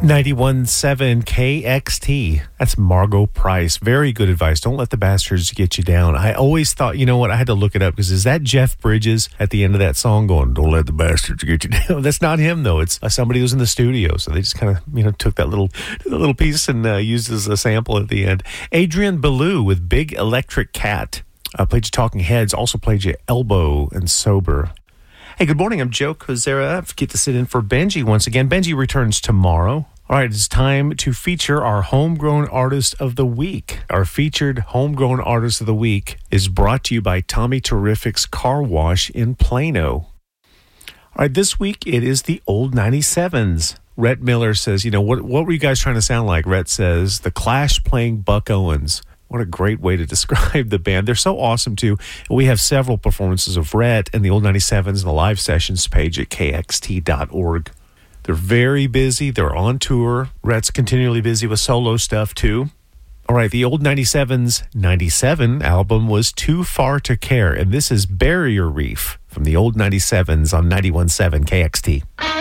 91.7 KXT. That's Margot Price. Very good advice. Don't let the bastards get you down. I always thought, you know what, I had to look it up because is that Jeff Bridges at the end of that song going, don't let the bastards get you down? That's not him, though. It's somebody who's in the studio. So they just kind of, took that little piece and used as a sample at the end. Adrian Belew with Big Electric Cat. Played you Talking Heads. Also played you Elbow and Sober. Hey, good morning. I'm Joe Kozera. I get to sit in for Benji once again. Benji returns tomorrow. All right, it's time to feature our Homegrown Artist of the Week. Our featured Homegrown Artist of the Week is brought to you by Tommy Terrific's Car Wash in Plano. All right, this week it is the Old 97s. Rhett Miller says, what were you guys trying to sound like? Rhett says, The Clash playing Buck Owens. What a great way to describe the band. They're so awesome, too. We have several performances of Rhett and the Old 97s in the live sessions page at kxt.org. They're very busy. They're on tour. Rhett's continually busy with solo stuff, too. All right, the Old 97's 97 album was Too Far to Care, and this is Barrier Reef from the Old 97s on 91.7 KXT.